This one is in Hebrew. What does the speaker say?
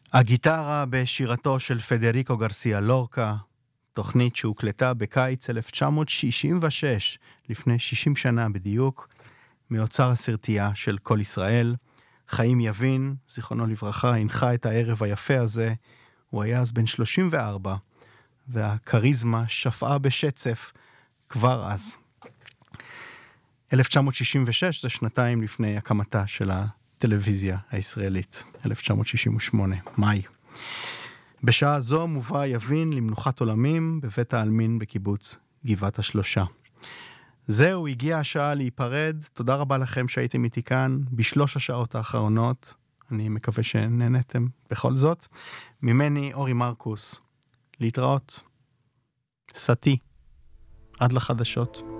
הגיטרה בשירתו של פדריקו גרסיה לורקה, תוכנית שהוקלטה בקיץ 1966, לפני 60 שנה בדיוק, מאוצר הסרטייה של כל ישראל. חיים יבין, זיכרונו לברכה, הנחה את הערב היפה הזה. הוא היה אז בן 34, והקריזמה שפעה בשצף כבר אז. 1966 זה שנתיים לפני הקמתה של הטלוויזיה הישראלית, 1968, מאי. בשעה זו מובא יבין למנוחת עולמים בבית העלמין בקיבוץ גבעת השלושה. זהו, הגיעה השעה להיפרד. תודה רבה לכם שהייתם איתי כאן בשלוש השעות האחרונות. אני מקווה שנהנתם בכל זאת. ממני אורי מרקוס, להתראות. סתי, עד לחדשות.